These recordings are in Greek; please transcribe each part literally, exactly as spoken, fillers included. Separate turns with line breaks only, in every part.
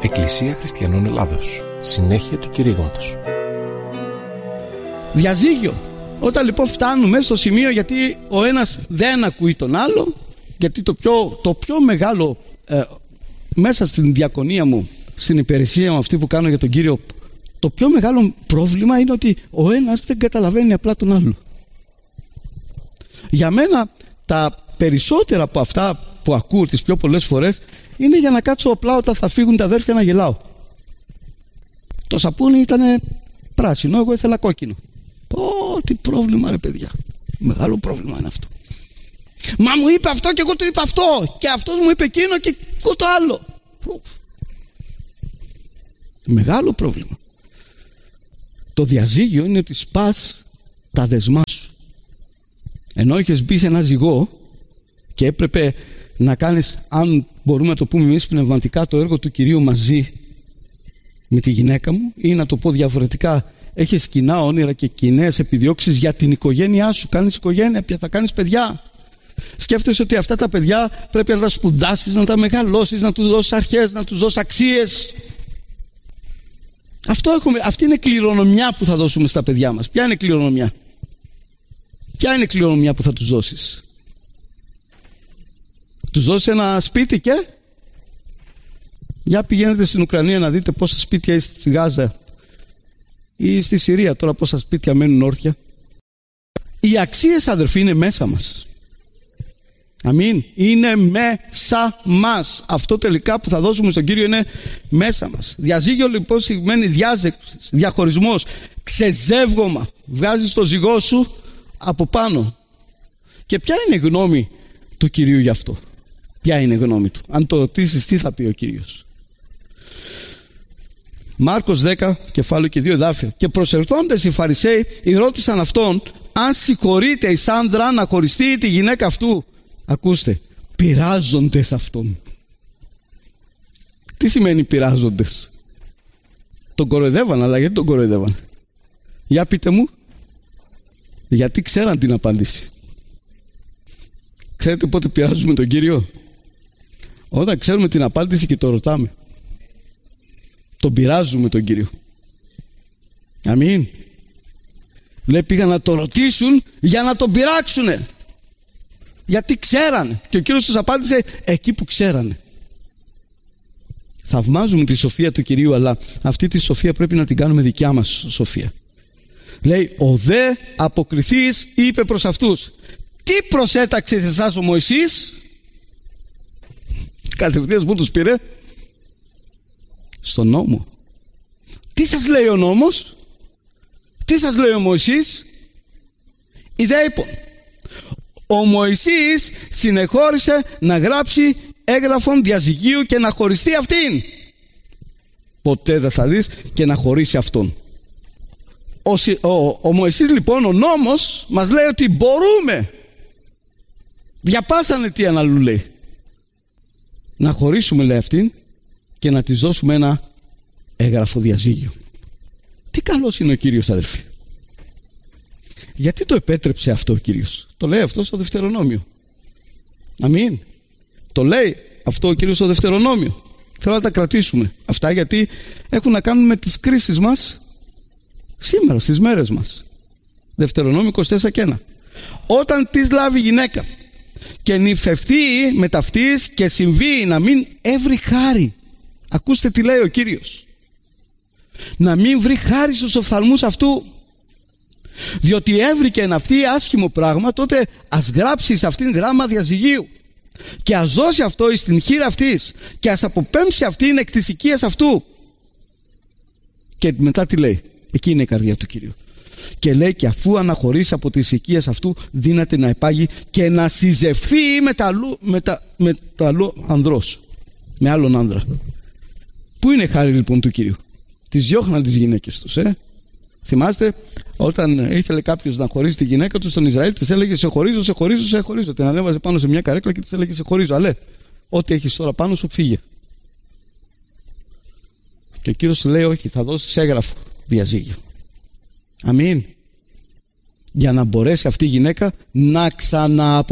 Εκκλησία Χριστιανών Ελλάδος. Συνέχεια του κηρύγματος.
Διαζύγιο. Όταν λοιπόν φτάνουμε στο σημείο, γιατί ο ένας δεν ακούει τον άλλο, γιατί το πιο, το πιο μεγάλο ε, μέσα στην διακονία μου, στην υπηρεσία μου αυτή που κάνω για τον Κύριο, το πιο μεγάλο πρόβλημα είναι ότι ο ένας δεν καταλαβαίνει απλά τον άλλο. Για μένα τα περισσότερα από αυτά που ακούω τις πιο πολλές φορές είναι για να κάτσω απλά όταν θα φύγουν τα αδέρφια να γελάω. Το σαπούνι ήταν πράσινο, εγώ ήθελα κόκκινο. Πω, τι πρόβλημα ρε παιδιά. Μεγάλο πρόβλημα είναι αυτό. Μα μου είπε αυτό και εγώ του είπα αυτό, και αυτός μου είπε εκείνο και εγώ το άλλο. Μεγάλο πρόβλημα. Το διαζύγιο είναι ότι σπάς τα δεσμά σου. Ενώ είχες μπει σε ένα ζυγό και έπρεπε να κάνεις, αν μπορούμε να το πούμε εμείς πνευματικά, το έργο του Κυρίου μαζί με τη γυναίκα μου, ή να το πω διαφορετικά, έχεις κοινά όνειρα και κοινές επιδιώξεις για την οικογένειά σου. Κάνεις οικογένεια, θα κάνεις παιδιά. Σκέφτεσαι ότι αυτά τα παιδιά πρέπει να τα σπουδάσεις, να τα μεγαλώσεις, να τους δώσεις αρχές, να τους δώσεις αξίες. Αυτό έχουμε, αυτή είναι κληρονομιά που θα δώσουμε στα παιδιά μας. Ποια είναι η κληρονομιά? Ποια είναι η κληρονομιά που θα τους δώσεις? Τους δώσεις ένα σπίτι και για πηγαίνετε στην Ουκρανία να δείτε πόσα σπίτια είναι στη Γάζα ή στη Συρία τώρα, πόσα σπίτια μένουν όρθια. Οι αξίες, αδερφοί, είναι μέσα μας. Αμήν. Είναι μέσα μας. Αυτό τελικά που θα δώσουμε στον Κύριο είναι μέσα μας. Διαζύγιο λοιπόν σημαίνει διάζεξη, διαχωρισμός, ξεζεύγωμα. Βγάζεις το ζυγό σου από πάνω. Και ποια είναι η γνώμη του Κυρίου γι' αυτό? Ποια είναι η γνώμη του? Αν το ρωτήσεις, τι θα πει ο Κύριος? Μάρκος δέκα, κεφάλαιο και δύο εδάφια. Και προσερθόντες οι Φαρισαίοι ρώτησαν αυτόν αν συγχωρείται εις άνδρα να χωριστεί τη γυναίκα αυτού. Ακούστε, πειράζοντες αυτόν. Τι σημαίνει πειράζοντες? Τον κοροϊδεύαν, αλλά γιατί τον κοροϊδεύαν? Για πείτε μου. Γιατί ξέραν την απάντηση. Ξέρετε πότε πειράζουμε τον Κύριο? Όταν ξέρουμε την απάντηση και το ρωτάμε. Τον πειράζουμε τον Κύριο. Αμήν. Λέει, πήγαν να το ρωτήσουν για να τον πειράξουνε. Γιατί ξέρανε. Και ο Κύριος τους απάντησε εκεί που ξέρανε. Θαυμάζουμε τη σοφία του Κυρίου, αλλά αυτή τη σοφία πρέπει να την κάνουμε δικιά μας σοφία. Λέει, ο δε αποκριθείς είπε προς αυτούς, τι προσέταξε σε εσάς ο Μωυσής? Κατευθείαν που τους πήρε στον νόμο. Τι σας λέει ο νόμος? Τι σας λέει ο Μωυσής? Οι δε είπαν, ο Μωυσής συνεχώρησε να γράψει έγγραφον διαζυγίου και να χωριστεί αυτήν. Ποτέ δεν θα δεις και να χωρίσει αυτόν. Ο, ο, ο Μωυσής λοιπόν, ο νόμος μας λέει ότι μπορούμε. Διαπάσανε τι αναλού λέει. Να χωρίσουμε λέει αυτήν και να της δώσουμε ένα έγγραφο διαζύγιο. Τι καλός είναι ο Κύριος, αδελφοί. Γιατί το επέτρεψε αυτό ο Κύριος? Το λέει αυτό στο Δευτερονόμιο. Αμήν. Το λέει αυτό ο Κύριος στο Δευτερονόμιο. Θέλω να τα κρατήσουμε αυτά, γιατί έχουν να κάνουν με τις κρίσεις μας σήμερα, στις μέρες μας. Δευτερονόμιο είκοσι τέσσερα και ένα. Όταν της λάβει γυναίκα και νυφευθεί με ταυτής και συμβεί να μην έβρει χάρη. Ακούστε τι λέει ο Κύριος. Να μην βρει χάρη στους οφθαλμούς αυτού. Διότι έβρικε εν αυτή άσχημο πράγμα, τότε ας γράψει σε αυτήν γράμμα διαζυγίου και ας δώσει αυτό εις την χείρα αυτής και ας αποπέμψει αυτήν εκ της οικίας αυτού. Και μετά τι λέει? Εκεί είναι η καρδιά του Κυρίου. Και λέει, και αφού αναχωρήσει από τις οικίες αυτού, δύναται να επάγει και να συζευθεί με τα αλλού, με τα, με τα αλλού ανδρός, με άλλον άνδρα. Πού είναι η χάρη λοιπόν του Κυρίου? Τις διώχναν τις γυναίκες τους, ε? Θυμάστε όταν ήθελε κάποιος να χωρίσει τη γυναίκα του στον Ισραήλ, της έλεγε σε χωρίζω, σε χωρίζω, σε χωρίζω. Την ανέβαζε πάνω σε μια καρέκλα και της έλεγε σε χωρίζω. Αλλά ό,τι έχεις τώρα πάνω σου φύγε. Και ο Κύριος λέει, όχι, θα δώσεις έγγραφο διαζύγιο. Αμήν. Για να μπορέσει αυτή η γυναίκα να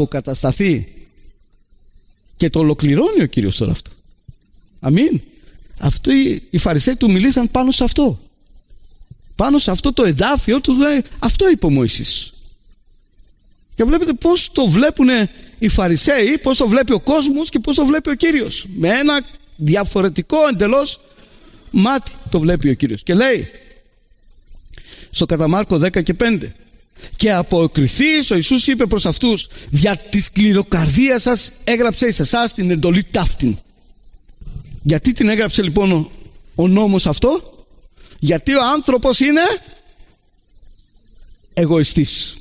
ξανααποκατασταθεί. Και το ολοκληρώνει ο Κύριος τώρα αυτό. Αμήν. Αυτοί οι Φαρισαίοι του μιλήσαν πάνω σε αυτό. Πάνω σε αυτό το εδάφιο του λέει, αυτό είπε ο Μωυσής. Και βλέπετε πώς το βλέπουν οι Φαρισαίοι, πώς το βλέπει ο κόσμος και πώς το βλέπει ο Κύριος. Με ένα διαφορετικό εντελώς μάτι το βλέπει ο Κύριος. Και λέει στο κατά Μάρκο δέκα και πέντε, και αποκριθείς ο Ιησούς είπε προς αυτούς, δια τη σκληροκαρδία σας έγραψε εις εσάς την εντολή ταύτην. Γιατί την έγραψε λοιπόν ο, ο νόμος αυτό? Γιατί ο άνθρωπος είναι εγωιστής.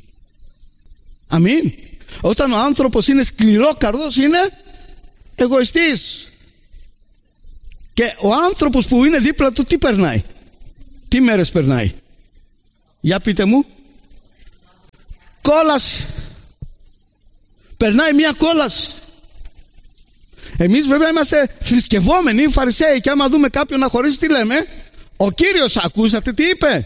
Αμήν. Όταν ο άνθρωπος είναι σκληρόκαρδος είναι εγωιστής. Και ο άνθρωπος που είναι δίπλα του τι περνάει? Τι μέρες περνάει? Για πείτε μου. Κόλαση. Περνάει μια κόλαση. Εμείς βέβαια είμαστε θρησκευόμενοι Φαρισαίοι, και άμα δούμε κάποιον να χωρίσει, τι λέμε? Ο Κύριος, ακούσατε τι είπε?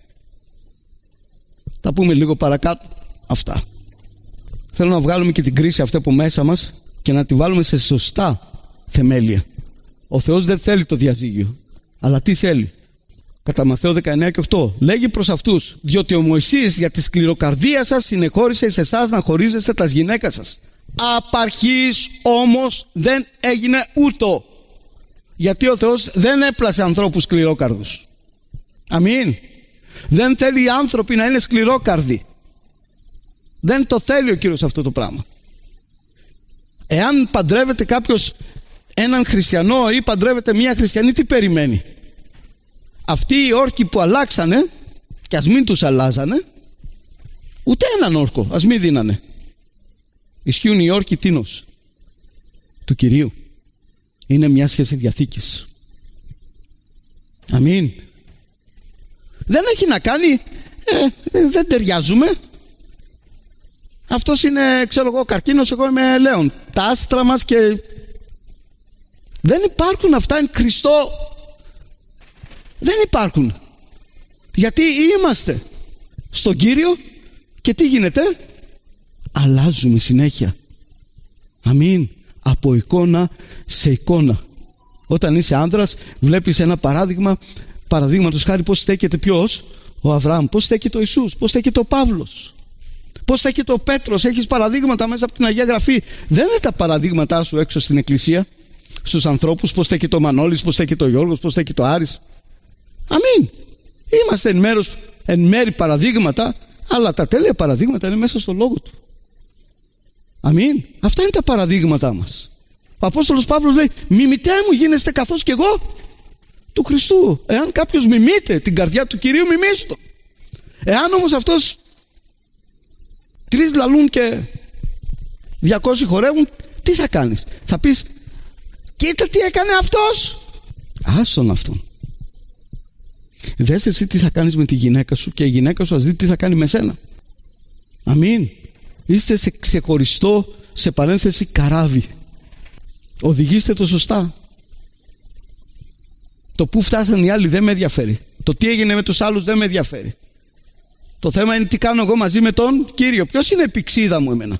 Θα πούμε λίγο παρακάτω αυτά. Θέλω να βγάλουμε και την κρίση αυτή από μέσα μας και να τη βάλουμε σε σωστά θεμέλια. Ο Θεός δεν θέλει το διαζύγιο, αλλά τι θέλει? Κατά Μαθαίο δεκαεννέα και οκτώ λέγει προς αυτούς, διότι ο Μωυσής για τη σκληροκαρδία σας συνεχώρησε σε εσάς να χωρίζεστε τας γυναίκας σας. Απαρχής όμως δεν έγινε ούτω. Γιατί ο Θεός δεν έπλασε ανθρώπους σκληρόκαρδους. Αμήν. Δεν θέλει οι άνθρωποι να είναι σκληρόκαρδοι. Δεν το θέλει ο Κύριος αυτό το πράγμα. Εάν παντρεύεται κάποιος έναν χριστιανό ή παντρεύεται μία χριστιανή, τι περιμένει? Αυτοί οι όρκοι που αλλάξανε, και ας μην τους αλλάζανε, ούτε έναν όρκο ας μην δίνανε. Ισχύουν οι όρκοι τίνος του Κυρίου. Είναι μια σχέση διαθήκης. Αμήν. Δεν έχει να κάνει ε, ε, δεν ταιριάζουμε. Αυτός είναι, ξέρω εγώ, καρκίνος, εγώ είμαι λέων. Τα άστρα μας και δεν υπάρχουν αυτά εν Χριστώ. Δεν υπάρχουν. Γιατί είμαστε στον Κύριο και τι γίνεται? Αλλάζουμε συνέχεια. Αμήν. Από εικόνα σε εικόνα. Όταν είσαι άνδρας, βλέπεις ένα παράδειγμα, παραδείγματος χάρη, πώς στέκεται ποιος? Ο Αβραάμ. Πώς στέκεται ο Ιησούς? Πώς στέκεται ο Παύλος? Πώς στέκεται ο Πέτρος? Έχεις παραδείγματα μέσα από την Αγία Γραφή. Δεν είναι τα παραδείγματά σου έξω στην εκκλησία, στους ανθρώπους. Πώς στέκεται ο Μανώλης, πώς στέκεται ο Γιώργος, πώς στέκεται ο Άρης. Αμήν. Είμαστε εν, μέρος, εν μέρη παραδείγματα, αλλά τα τέλεια παραδείγματα είναι μέσα στο λόγο του. Αμήν. Αυτά είναι τα παραδείγματά μας. Ο Απόστολος Παύλος λέει, μιμητέ μου γίνεστε καθώς και εγώ του Χριστού. Εάν κάποιος μιμείται την καρδιά του Κυρίου, μιμήσου το. Εάν όμως αυτός τρεις λαλούν και διακόσιοι χορεύουν, τι θα κάνεις? Θα πεις, κοίτα τι έκανε αυτός. Άστον αυτόν. Δες εσύ τι θα κάνεις με τη γυναίκα σου, και η γυναίκα σου ας δει τι θα κάνει με σένα. Αμήν. Είστε σε ξεχωριστό, σε παρένθεση, καράβι. Οδηγήστε το σωστά. Το που φτάσαν οι άλλοι δεν με ενδιαφέρει. Το τι έγινε με τους άλλους δεν με ενδιαφέρει. Το θέμα είναι τι κάνω εγώ μαζί με τον Κύριο. Ποιος είναι η πηξίδα μου εμένα?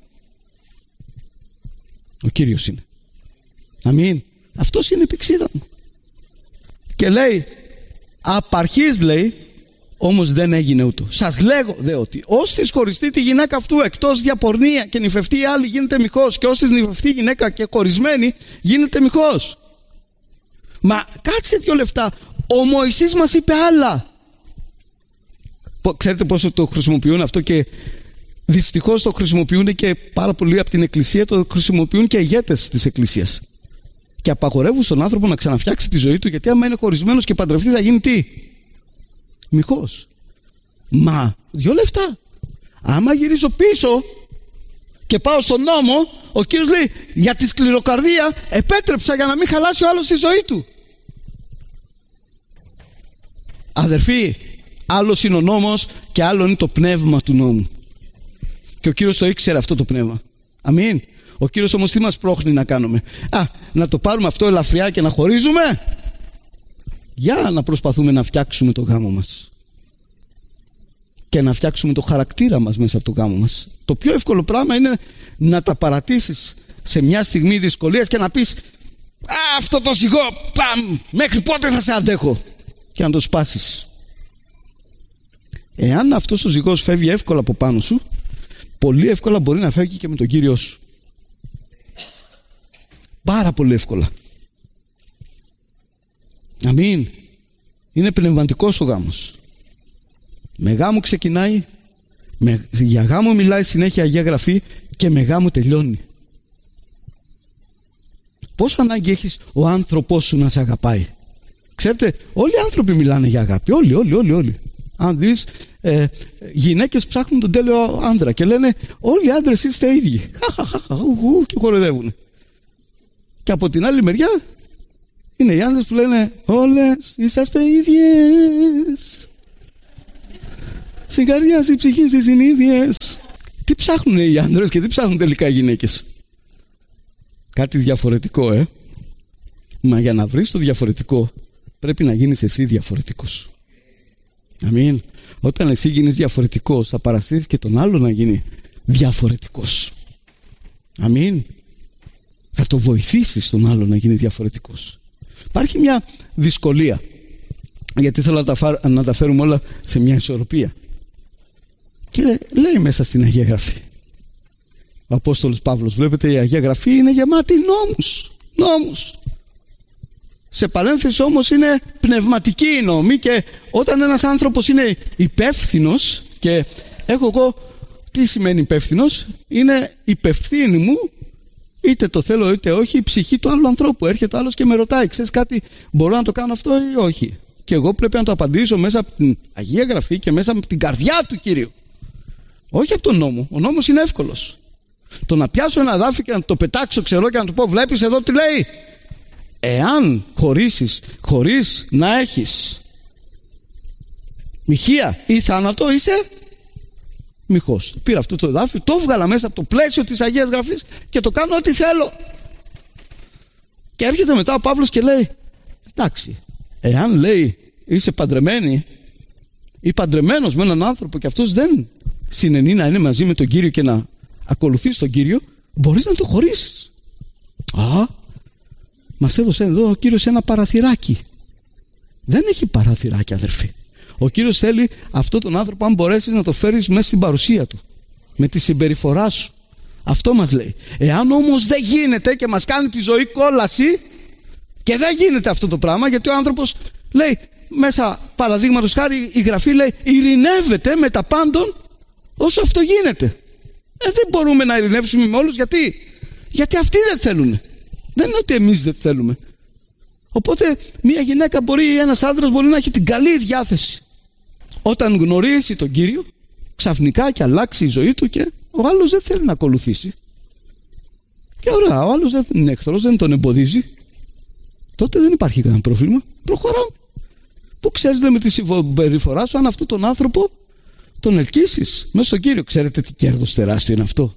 Ο Κύριος είναι. Αμήν. Αυτός είναι η πηξίδα μου. Και λέει, απαρχής λέει, όμως δεν έγινε ούτω. Σας λέγω δε ότι ως της χωριστεί τη γυναίκα αυτού εκτός διαπορνεία και νυφευτεί η άλλη γίνεται μοιχός, και ως της νυφευτεί γυναίκα και χωρισμένη γίνεται μοιχός. Μα κάτσε δύο λεφτά. Ο Μωυσής μας είπε άλλα. Ξέρετε πόσο το χρησιμοποιούν αυτό, και δυστυχώς το χρησιμοποιούν και πάρα πολλοί από την Εκκλησία, το χρησιμοποιούν και ηγέτες της Εκκλησίας. Και απαγορεύουν στον άνθρωπο να ξαναφτιάξει τη ζωή του, γιατί άμα είναι χωρισμένος και παντρευτεί θα γίνει τι? Μοιχός. Μα δυο λεφτά. Άμα γυρίσω πίσω και πάω στον νόμο, ο Κύριος λέει, για τη σκληροκαρδία επέτρεψα για να μην χαλάσει ο άλλος τη ζωή του. Αδερφοί, άλλος είναι ο νόμος και άλλο είναι το πνεύμα του νόμου. Και ο Κύριος το ήξερε αυτό το πνεύμα. Αμήν. Ο Κύριος όμως τι μας πρόχνει να κάνουμε? Α, να το πάρουμε αυτό ελαφριά και να χωρίζουμε? Για να προσπαθούμε να φτιάξουμε το γάμο μας και να φτιάξουμε το χαρακτήρα μας μέσα από το γάμο μας. Το πιο εύκολο πράγμα είναι να τα παρατήσεις σε μια στιγμή δυσκολίας και να πεις, Α, αυτό το ζυγό, παμ, μέχρι πότε θα σε αντέχω, και να το σπάσεις. Εάν αυτός ο ζυγός φεύγει εύκολα από πάνω σου, πολύ εύκολα μπορεί να φεύγει και με τον Κύριό σου. Πάρα πολύ εύκολα. Αμήν. Είναι πνευματικός ο γάμος. Με γάμο ξεκινάει, με, για γάμο μιλάει συνέχεια Αγία Γραφή και με γάμο τελειώνει. Πόσο ανάγκη έχεις ο άνθρωπός σου να σε αγαπάει? Ξέρετε, όλοι οι άνθρωποι μιλάνε για αγάπη. Όλοι, όλοι, όλοι, όλοι. Αν δεις, ε, γυναίκες ψάχνουν τον τέλειο άντρα και λένε όλοι οι άντρες είστε ίδιοι. Και χοροδεύουν. Και από την άλλη μεριά είναι οι άντρες που λένε όλες είσαστε ίδιες. Στην καρδιά, στην ψυχή, στις συνήθειες. Τι ψάχνουν οι άντρες και τι ψάχνουν τελικά οι γυναίκες? Κάτι διαφορετικό, ε. Μα για να βρεις το διαφορετικό πρέπει να γίνεις εσύ διαφορετικός. Αμήν. Όταν εσύ γίνεις διαφορετικός, θα παρασύρεις και τον άλλο να γίνει διαφορετικός. Αμήν. Θα το βοηθήσεις τον άλλο να γίνει διαφορετικός. Υπάρχει μια δυσκολία, γιατί θέλω να τα, φά, να τα φέρουμε όλα σε μια ισορροπία. Και λέει μέσα στην Αγία Γραφή ο Απόστολος Παύλος, βλέπετε, η Αγία Γραφή είναι γεμάτη νόμους. Νόμους. Σε παρένθεση όμως είναι πνευματική η νόμη, και όταν ένας άνθρωπος είναι υπεύθυνος, και έχω εγώ τι σημαίνει υπεύθυνος? Είναι υπευθύνη μου, είτε το θέλω είτε όχι, η ψυχή του άλλου ανθρώπου. Έρχεται άλλος και με ρωτάει, ξέρεις κάτι, μπορώ να το κάνω αυτό ή όχι? Και εγώ πρέπει να το απαντήσω μέσα από την Αγία Γραφή και μέσα από την καρδιά του Κυρίου. Όχι από τον νόμο. Ο νόμος είναι εύκολος. Το να πιάσω ένα δάφι και να το πετάξω ξερό και να του πω, βλέπεις εδώ τι λέει? Εάν χωρίσεις χωρίς να έχεις μοιχεία ή θάνατο, είσαι μοιχός. Πήρα αυτό το δάφι, το έβγαλα μέσα από το πλαίσιο της Αγίας Γραφής και το κάνω ό,τι θέλω. Και έρχεται μετά ο Παύλος και λέει, εντάξει, εάν λέει είσαι παντρεμένη ή παντρεμένος με έναν άνθρωπο και αυτός δεν συνενεί να είναι μαζί με τον Κύριο και να ακολουθείς τον Κύριο, μπορείς να το χωρίσεις. Α, μας έδωσε εδώ ο Κύριος ένα παραθυράκι. Δεν έχει παραθυράκι, αδερφοί. Ο Κύριος θέλει αυτό τον άνθρωπο, αν μπορέσεις, να το φέρεις μέσα στην παρουσία του, με τη συμπεριφορά σου. Αυτό μας λέει. Εάν όμως δεν γίνεται και μας κάνει τη ζωή κόλαση, και δεν γίνεται αυτό το πράγμα, γιατί ο άνθρωπος λέει μέσα, παραδείγματος χάρη, η Γραφή λέει ειρηνεύεται με τα πάντων όσο αυτό γίνεται. Ε, δεν μπορούμε να ειρηνεύσουμε με όλους. Γιατί? Γιατί αυτοί δεν θέλουν. Δεν είναι ότι εμείς δεν θέλουμε. Οπότε μια γυναίκα μπορεί, ένας άντρας μπορεί να έχει την καλή διάθεση. Όταν γνωρίσει τον Κύριο, ξαφνικά και αλλάξει η ζωή του και ο άλλος δεν θέλει να ακολουθήσει. Και ωραία, ο άλλος δεν είναι εχθρός, δεν τον εμποδίζει. Τότε δεν υπάρχει κανένα πρόβλημα. Προχωράμε. Πού ξέρεις με τη συμπεριφορά σου αν αυτόν τον άνθρωπο τον ελκύσεις μέσα στον Κύριο? Ξέρετε τι κέρδος τεράστιο είναι αυτό?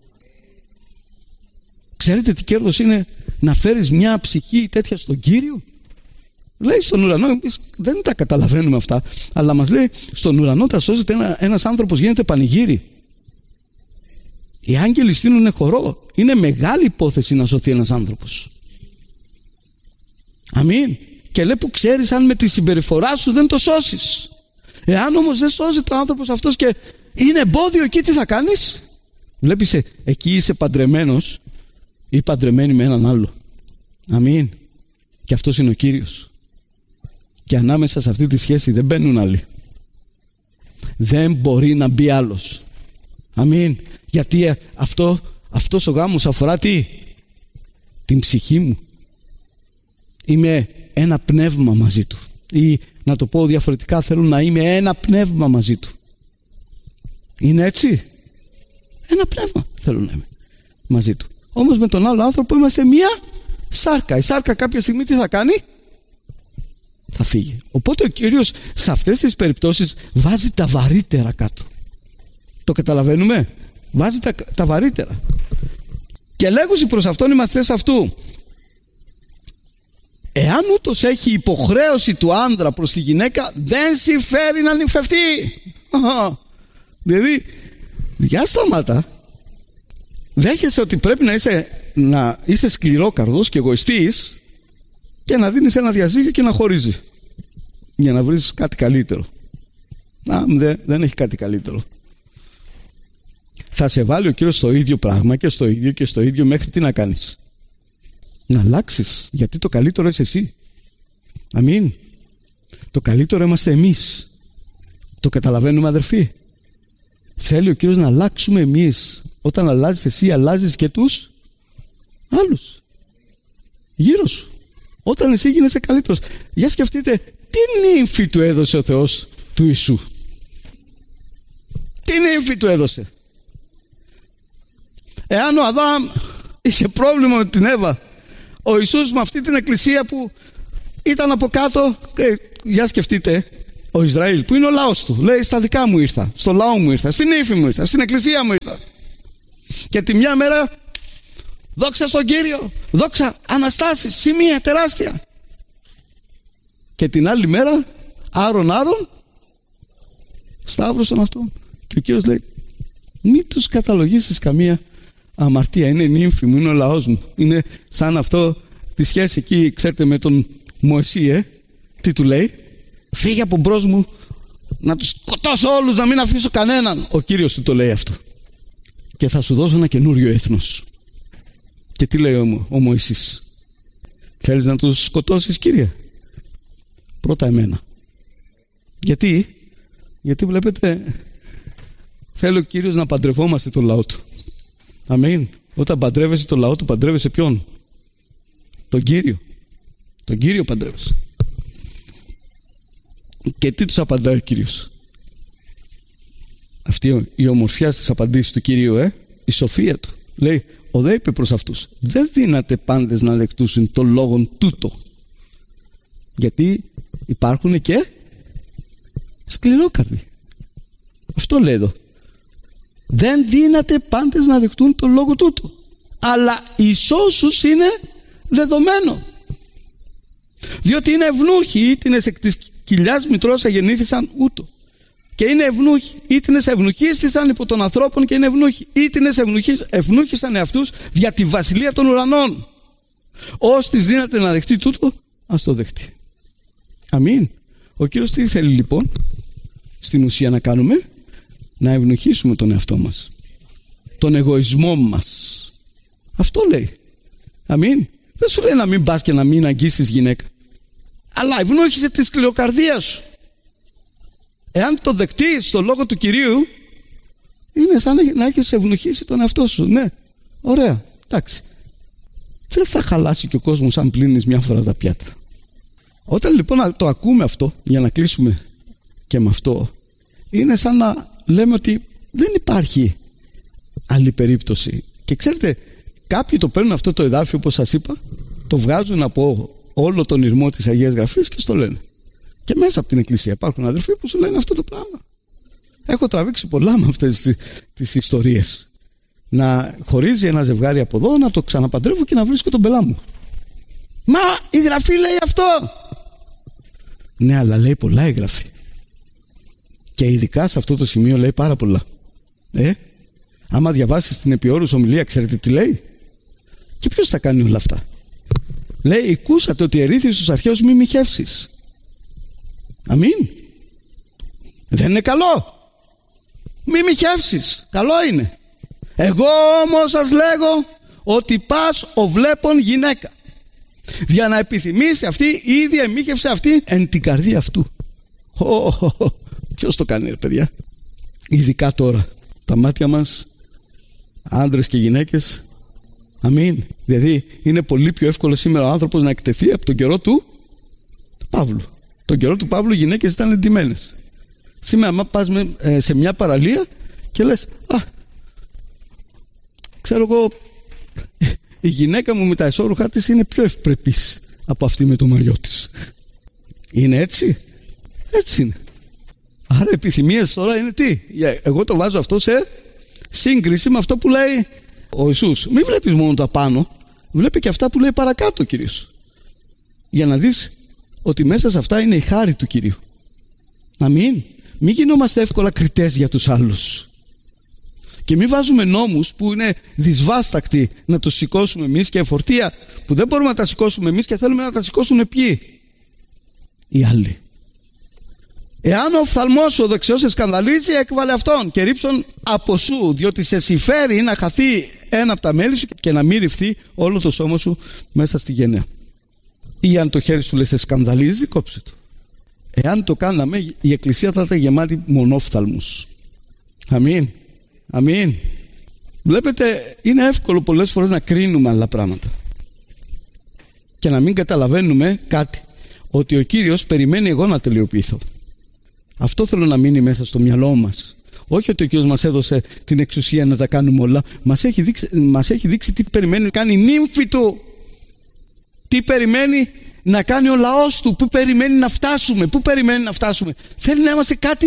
Ξέρετε τι κέρδος είναι να φέρεις μια ψυχή τέτοια στον Κύριο? Λέει στον ουρανό, εμείς δεν τα καταλαβαίνουμε αυτά, αλλά μας λέει στον ουρανό θα σώζεται ένα, ένας άνθρωπος, γίνεται πανηγύρι. Οι άγγελοι στείλουν χορό. Είναι μεγάλη υπόθεση να σωθεί ένας άνθρωπος. Αμήν. Και λέει που ξέρεις αν με τη συμπεριφορά σου δεν το σώσεις. Εάν όμως δεν σώζεται ο άνθρωπος αυτός και είναι εμπόδιο εκεί, τι θα κάνεις? Βλέπεις, εκεί είσαι παντρεμένος ή παντρεμένη με έναν άλλο. Αμήν. Και αυτός είναι ο Κύριος. Και ανάμεσα σε αυτή τη σχέση δεν μπαίνουν άλλοι. Δεν μπορεί να μπει άλλος. Αμήν. Γιατί αυτό, αυτός ο γάμος αφορά τι? Την ψυχή μου. Είμαι ένα πνεύμα μαζί του. Ή να το πω διαφορετικά, θέλω να είμαι ένα πνεύμα μαζί του. Είναι έτσι? Ένα πνεύμα θέλω να είμαι μαζί του. Όμως με τον άλλο άνθρωπο είμαστε μία σάρκα. Η σάρκα κάποια στιγμή τι θα κάνει? Θα φύγει. Οπότε ο Κύριος σε αυτές τις περιπτώσεις βάζει τα βαρύτερα κάτω. Το καταλαβαίνουμε? Βάζει τα, τα βαρύτερα. Και λέγουσι προς αυτόν οι μαθητές αυτού, εάν ούτως έχει υποχρέωση του άνδρα προς τη γυναίκα, δεν συμφέρει να νυμφευτεί. Δηλαδή, για σταματά. Δέχεσαι ότι πρέπει να είσαι, να είσαι σκληρόκαρδος και εγωιστής και να δίνεις ένα διαζύγιο και να χωρίζει για να βρεις κάτι καλύτερο. Α, δε, δεν έχει κάτι καλύτερο. Θα σε βάλει ο Κύριος στο ίδιο πράγμα και στο ίδιο και στο ίδιο μέχρι τι να κάνεις? Να αλλάξεις, γιατί το καλύτερο είσαι εσύ. Αμήν. Το καλύτερο είμαστε εμείς. Το καταλαβαίνουμε, αδερφοί? Θέλει ο Κύριος να αλλάξουμε εμείς. Όταν αλλάζεις εσύ, αλλάζεις και τους άλλους γύρω σου. Όταν εσύ γίνεσαι καλύτερος. Για σκεφτείτε, τι νύμφη του έδωσε ο Θεός του Ιησού? Τι νύμφη του έδωσε? Εάν ο Αδάμ είχε πρόβλημα με την Εύα, ο Ιησούς με αυτή την εκκλησία που ήταν από κάτω, ε, για σκεφτείτε, ο Ισραήλ που είναι ο λαός του, λέει στα δικά μου ήρθα, στο λαό μου ήρθα, στην ύφη μου ήρθα, στην εκκλησία μου ήρθα. Και τη μια μέρα, δόξα στον Κύριο, δόξα, αναστάσεις, σημεία τεράστια. Και την άλλη μέρα, άρον άρον, σταύρωσαν αυτό. Και ο Κύριος λέει, μην τους καταλογίσεις καμία αμαρτία, είναι νύμφη μου, είναι ο λαός μου. Είναι σαν αυτό τη σχέση εκεί, ξέρετε, με τον Μωυσή, ε? Τι του λέει? Φύγε από μπρος μου, να τους σκοτώσω όλους, να μην αφήσω κανέναν. Ο Κύριος του το λέει αυτό. Και θα σου δώσω ένα καινούριο έθνος. Και τι λέει ο, ο Μωυσής? Θέλεις να τους σκοτώσεις, Κύριε? Πρώτα εμένα. Γιατί? Γιατί βλέπετε, θέλει ο Κύριος να παντρευόμαστε τον λαό του. Αμήν. Όταν παντρεύεσαι τον λαό του, παντρεύεσαι ποιον? Τον Κύριο. Τον Κύριο παντρεύεσαι. Και τι τους απαντάει ο Κύριος? Αυτή η ομορφιά στις απαντήσεις του Κυρίου, ε? η σοφία του. Λέει, ο δε είπε προς αυτούς, δεν δύναται πάντες να δεκτούσουν το λόγον τούτο. Γιατί υπάρχουν και σκληρόκαρδοι. Αυτό λέει εδώ. Δεν δύναται πάντες να δεχτούν το λόγο τούτο. Αλλά εις όσους είναι δεδομένο. Διότι είναι ευνούχοι, ήτινες εκ της κοιλιάς μητρός αγεννήθησαν ούτω. Και είναι ευνούχοι, ήτινες ευνουχίστησαν υπό των ανθρώπων και είναι ευνούχοι. Ήτινες ευνούχησαν εαυτούς δια τη βασιλεία των ουρανών. Ως της δύναται να δεχτεί τούτο, ας το δεχτεί. Αμήν. Ο Κύριος τι θέλει λοιπόν στην ουσία να κάνουμε? Να ευνοχήσουμε τον εαυτό μας, τον εγωισμό μας. Αυτό λέει. Αμήν. Δεν σου λέει να μην πας και να μην αγγίσεις γυναίκα, αλλά ευνόχισε τη σκληροκαρδία σου. Εάν το δεκτείς στο λόγο του Κυρίου, είναι σαν να έχεις ευνοχήσει τον εαυτό σου. Ναι, ωραία, εντάξει. Δεν θα χαλάσει και ο κόσμος αν πλύνεις μια φορά τα πιάτα. Όταν λοιπόν το ακούμε αυτό, για να κλείσουμε και με αυτό, είναι σαν να λέμε ότι δεν υπάρχει άλλη περίπτωση. Και ξέρετε, κάποιοι το παίρνουν αυτό το εδάφιο, όπως σας είπα, το βγάζουν από όλο τον ηρμό της Αγίας Γραφής και στο λένε. Και μέσα από την εκκλησία υπάρχουν αδερφοί που σου λένε αυτό το πράγμα. Έχω τραβήξει πολλά με αυτές τις ιστορίες. Να χωρίζει ένα ζευγάρι από εδώ, να το ξαναπαντρεύω και να βρίσκω τον πελά μου. Μα η Γραφή λέει αυτό. Ναι, αλλά λέει πολλά η Γραφή. Και ειδικά σε αυτό το σημείο λέει πάρα πολλά. Ε, άμα διαβάσεις την επιόρους ομιλία, ξέρετε τι λέει? Και ποιος θα κάνει όλα αυτά? Λέει, «Εκούσατε ότι ερήθης στους αρχαίους μη μοιχεύσεις». Αμήν. Δεν είναι καλό? Μη μοιχεύσεις. Καλό είναι. Εγώ όμως σας λέγω ότι πας ο βλέπων γυναίκα, για να επιθυμήσει αυτή η ίδια εμίχευσε αυτή εν την καρδία αυτού. Oh, oh, oh. Ποιος το κάνει ρε παιδιά? Ειδικά τώρα τα μάτια μας, άντρες και γυναίκες. Αμήν. Δηλαδή είναι πολύ πιο εύκολο σήμερα ο άνθρωπος να εκτεθεί από τον καιρό του Παύλου. Τον καιρό του Παύλου οι γυναίκες ήταν εντυμένες. Σήμερα άμα πας με, ε, σε μια παραλία και λες, α, ξέρω εγώ, η γυναίκα μου με τα εσώρουχά της είναι πιο ευπρεπής από αυτή με το μαριό της. Είναι έτσι? Έτσι είναι. Άρα επιθυμίες τώρα είναι τι? Εγώ το βάζω αυτό σε σύγκριση με αυτό που λέει ο Ιησούς. Μην βλέπεις μόνο τα πάνω, βλέπει και αυτά που λέει παρακάτω κυρίως, για να δεις ότι μέσα σε αυτά είναι η χάρη του Κυρίου. Να μην, μην γινόμαστε εύκολα κριτές για τους άλλους. Και μην βάζουμε νόμους που είναι δυσβάστακτοι να τους σηκώσουμε εμείς και εφορτία που δεν μπορούμε να τα σηκώσουμε εμείς και θέλουμε να τα σηκώσουν ποιοι? Οι άλλοι. Εάν ο οφθαλμός σου ο δεξιός σε σκανδαλίζει, έκβαλε αυτόν και ρίψον από σου, διότι σε συμφέρει να χαθεί ένα από τα μέλη σου και να μην ρυφθεί όλο το σώμα σου μέσα στη γενναία. Ή αν το χέρι σου λέει σε σκανδαλίζει, κόψε το. Εάν το κάναμε, η Εκκλησία θα ήταν γεμάτη μονόφθαλμους. Αμήν. Αμήν. Βλέπετε, είναι εύκολο πολλές φορές να κρίνουμε άλλα πράγματα και να μην καταλαβαίνουμε κάτι, ότι ο Κύριος περιμένει εγώ να τελειοποιηθώ. Αυτό θέλω να μείνει μέσα στο μυαλό μας. Όχι ότι ο Κύριος μας έδωσε την εξουσία να τα κάνουμε όλα. Μας έχει δείξει, μας έχει δείξει τι περιμένει να κάνει η νύμφη του. Τι περιμένει να κάνει ο λαός του. Πού περιμένει να φτάσουμε. Πού περιμένει να φτάσουμε. Θέλει να είμαστε κάτι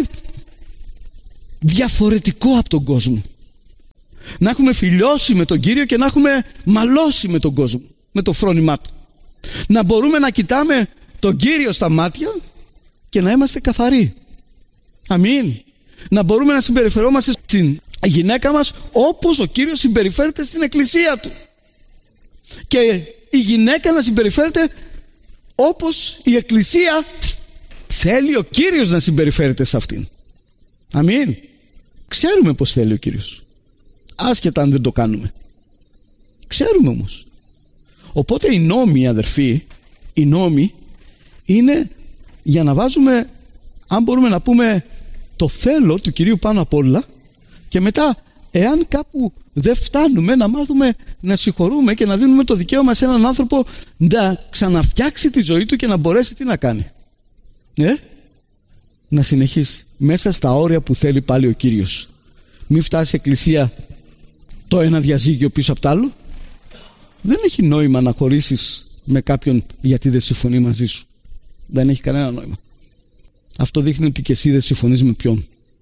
διαφορετικό από τον κόσμο. Να έχουμε φιλιώσει με τον Κύριο και να έχουμε μαλώσει με τον κόσμο, με το φρόνημά του. Να μπορούμε να κοιτάμε τον Κύριο στα μάτια και να είμαστε καθαροί. Αμήν. Να μπορούμε να συμπεριφερόμαστε στην γυναίκα μας όπως ο Κύριος συμπεριφέρεται στην εκκλησία του. Και η γυναίκα να συμπεριφέρεται όπως η εκκλησία θέλει ο Κύριος να συμπεριφέρεται σε αυτήν. Αμήν. Ξέρουμε πως θέλει ο Κύριος, άσχετα αν δεν το κάνουμε. Ξέρουμε όμως. Οπότε οι νόμοι, αδερφοί, οι νόμοι είναι για να βάζουμε, αν μπορούμε να πούμε, το θέλω του Κυρίου πάνω απ' όλα, και μετά εάν κάπου δεν φτάνουμε να μάθουμε να συγχωρούμε και να δίνουμε το δικαίωμα σε έναν άνθρωπο να ξαναφτιάξει τη ζωή του και να μπορέσει τι να κάνει. Ε? Να συνεχίσει μέσα στα όρια που θέλει πάλι ο Κύριος. Μην φτάσει η εκκλησία το ένα διαζύγιο πίσω απ' το άλλο. Δεν έχει νόημα να χωρίσεις με κάποιον γιατί δεν συμφωνεί μαζί σου. Δεν έχει κανένα νόημα. Αυτό δείχνει ότι και εσύ δεν συμφωνείς με ποιον?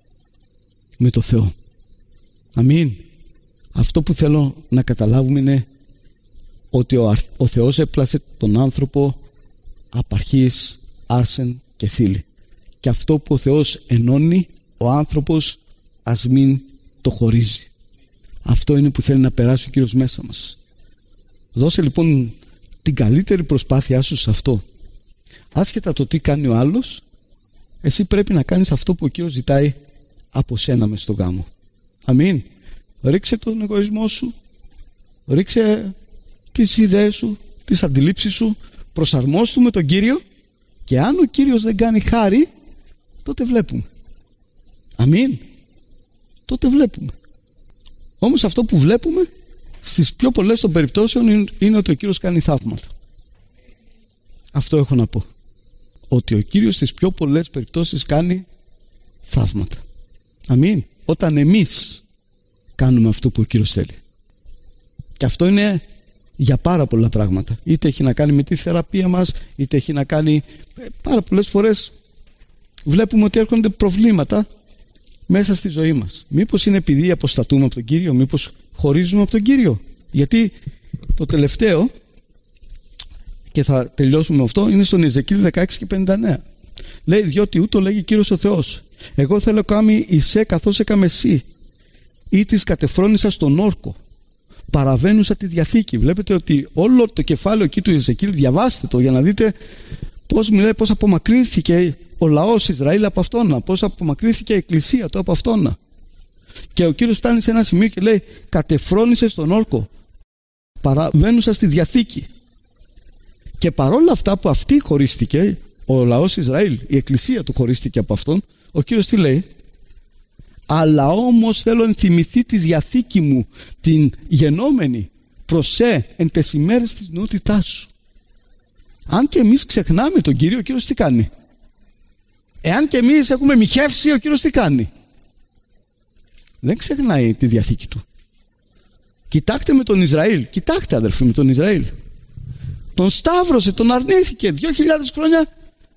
Με το Θεό. Αμήν. Αυτό που θέλω να καταλάβουμε είναι ότι ο, ο Θεός έπλασε τον άνθρωπο απαρχής, άρσεν και θήλη. Και αυτό που ο Θεός ενώνει, ο άνθρωπος ας μην το χωρίζει. Αυτό είναι που θέλει να περάσει ο Κύριος μέσα μας. Δώσε λοιπόν την καλύτερη προσπάθειά σου σε αυτό. Άσχετα το τι κάνει ο άλλος, εσύ πρέπει να κάνεις αυτό που ο Κύριος ζητάει από σένα μες στον γάμο. Αμήν. Ρίξε τον εγωισμό σου, ρίξε τις ιδέες σου, τις αντιλήψεις σου, προσαρμόσου με τον Κύριο, και αν ο Κύριος δεν κάνει χάρη, τότε βλέπουμε. Αμήν. Τότε βλέπουμε. Όμως αυτό που βλέπουμε στις πιο πολλές των περιπτώσεων είναι ότι ο Κύριος κάνει θαύματα. Αυτό έχω να πω. Ότι ο Κύριος στις πιο πολλές περιπτώσεις κάνει θαύματα. Αμήν. Όταν εμείς κάνουμε αυτό που ο Κύριος θέλει. Και αυτό είναι για πάρα πολλά πράγματα. Είτε έχει να κάνει με τη θεραπεία μας, είτε έχει να κάνει... Πάρα πολλές φορές βλέπουμε ότι έρχονται προβλήματα μέσα στη ζωή μας. Μήπως είναι επειδή αποστατούμε από τον Κύριο, μήπως χωρίζουμε από τον Κύριο. Γιατί το τελευταίο, και θα τελειώσουμε με αυτό, είναι στον Εζεκίλ δεκαέξι και πενήντα εννέα. Λέει, διότι ούτω λέγει Κύριος ο Θεός, εγώ θέλω κάμει εισέ καθώς έκαμε εσύ, ή της κατεφρόνησα στον όρκο, παραβαίνουσα τη Διαθήκη. Βλέπετε ότι όλο το κεφάλαιο εκεί του Εζεκίλ, διαβάστε το για να δείτε πώς μιλάει, πώς απομακρύνθηκε ο λαός Ισραήλ από αυτόνα, πώς απομακρύνθηκε η εκκλησία του από αυτόνα. Και ο Κύριος φτάνει σε ένα σημείο και λέει, κατεφρόνησε στον όρκο, παραβαίνουσα στη Διαθήκη. Και παρόλα αυτά που αυτή χωρίστηκε, ο λαός Ισραήλ, η εκκλησία του χωρίστηκε από αυτόν, ο Κύριος τι λέει? Αλλά όμως θέλω ενθυμηθεί τη Διαθήκη μου, την γενόμενη προσέ εν τες ημέρες της νεότητάς σου. Αν και εμείς ξεχνάμε τον Κύριο, ο Κύριος τι κάνει? Εάν και εμείς έχουμε μοιχεύσει, ο Κύριος τι κάνει? Δεν ξεχνάει τη Διαθήκη του. Κοιτάξτε με τον Ισραήλ, κοιτάξτε αδερφοί με τον Ισραήλ. Τον σταύρωσε, τον αρνήθηκε, δύο χιλιάδες χρόνια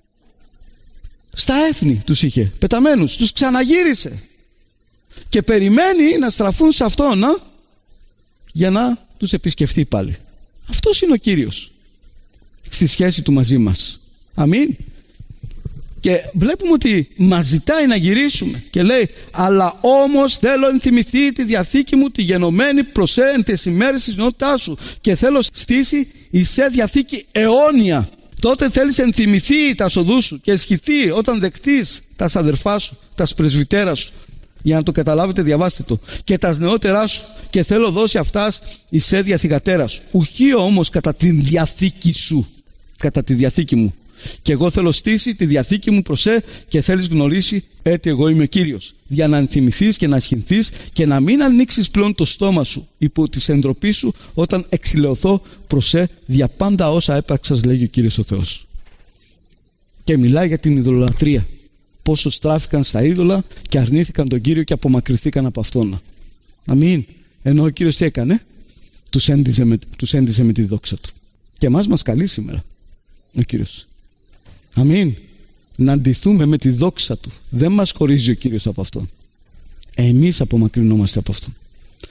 στα έθνη τους είχε πεταμένους, τους ξαναγύρισε και περιμένει να στραφούν σε αυτόν να, για να τους επισκεφτεί πάλι. Αυτός είναι ο Κύριος στη σχέση του μαζί μας. Αμήν. Και βλέπουμε ότι μας ζητάει να γυρίσουμε και λέει, αλλά όμως θέλω ενθυμηθεί τη διαθήκη μου τη γενομένη προσέ τις ημέρες της νότητάς σου και θέλω στήσει εισέ διαθήκη αιώνια. Τότε θέλεις ενθυμηθεί τα σοδού σου και ισχυθεί όταν δεκτείς τα αδερφά σου, τα πρεσβυτέρα σου, για να το καταλάβετε, διαβάστε το, και τα νεότερά σου, και θέλω δώσει αυτάς εισέ διαθηκατέρα σου. Ουχείο όμως κατά τη διαθήκη σου, κατά τη διαθήκη μου. Και εγώ θέλω στήσει τη διαθήκη μου προσέ και θέλεις γνωρίσει έτι εγώ είμαι Κύριος. Για να ενθυμηθείς και να ασχυνθείς και να μην ανοίξεις πλέον το στόμα σου υπό της εντροπής σου όταν εξηλαιωθώ προσέ δια πάντα όσα έπραξας, λέγει ο Κύριος ο Θεός. Και μιλάει για την ειδωλολατρία. Πόσο στράφηκαν στα είδωλα και αρνήθηκαν τον Κύριο και απομακρυνθήκαν από Αυτόν. Αμήν. Ενώ ο Κύριος τι έκανε? Τους έντιζε με, τους έντιζε με τη δόξα Του. Και εμάς μας καλεί σήμερα ο Κύριος. Αμήν. Να ντυθούμε με τη δόξα Του. Δεν μας χωρίζει ο Κύριος από Αυτόν. Εμείς απομακρυνόμαστε από Αυτόν.